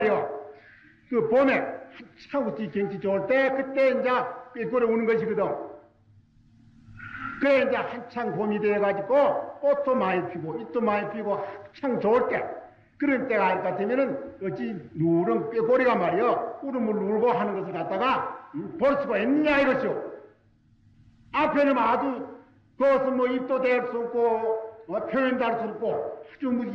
그 봄에 한창 우리 경치 좋을 때 그때 이제 꾀꼬리 우는 것이거든. 그래 이제 한창 봄이 돼가지고 꽃도 많이 피고 잎도 많이 피고 한창 좋을 때 그런 때가 알 것 같으면은 어찌 누런 꾀꼬리가 말이여 울음을 울고 하는 것을 갖다가 볼 수가 있느냐 이것이오. 앞에는 아주 그것은 뭐 입도 댈 수 없고 표현도 할 수 없고 아주